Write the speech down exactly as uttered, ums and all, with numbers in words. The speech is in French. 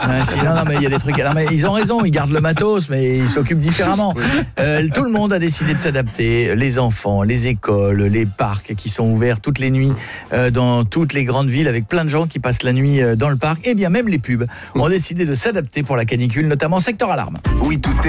Ah, si, non, non, mais il y a des trucs. Non, mais ils ont raison, ils gardent le matos, mais ils s'occupent différemment. Euh, tout le monde a décidé de s'adapter. Les enfants, les écoles, les parcs qui sont ouverts toutes les nuits euh, dans toutes les grandes villes avec plein de gens qui passent la nuit euh, dans le parc. Et bien même les pubs ont décidé de s'adapter pour la canicule, notamment Secteur Alarme. Oui, tout est